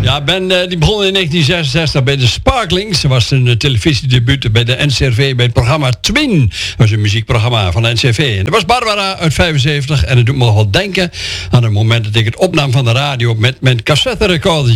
Ja, Ben die begon in 1966 bij de Sparklings. Ze was een televisiedebuut bij de NCRV bij het programma Twin. Dat was een muziekprogramma van de NCRV. En dat was Barbara uit 75. En het doet me nog wel denken aan het moment dat ik het opnam van de radio met mijn cassetterecorder.